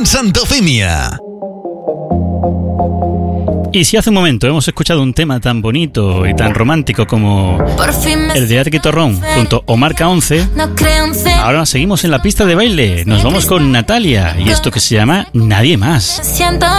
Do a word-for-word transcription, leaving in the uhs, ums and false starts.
Santofimia. Y si hace un momento hemos escuchado un tema tan bonito y tan romántico como el de Arqui Torrón junto a Marca once, ahora seguimos en la pista de baile. Nos vamos con Natalia y esto que se llama Nadie Más.